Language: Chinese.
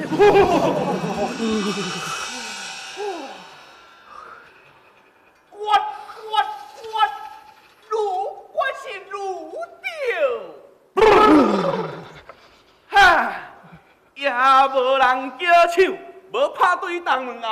我是如丢，哈，也无人叫手，无拍对东门后